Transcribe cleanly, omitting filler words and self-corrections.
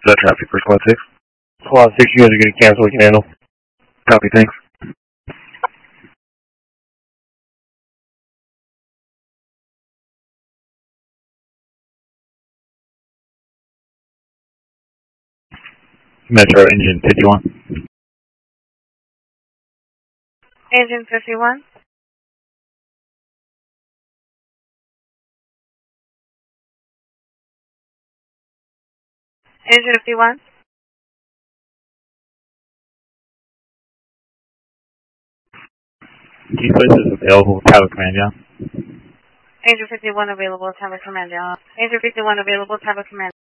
that traffic for Squad 6? Squad 6, you guys are going to cancel, we can handle. Copy, thanks. Metro Engine 51. Engine 51. Engine 51. G-Place is available, Tower Command, yeah? Engine 51 available, Tower Command, yeah. Engine 51 available, Tower Command.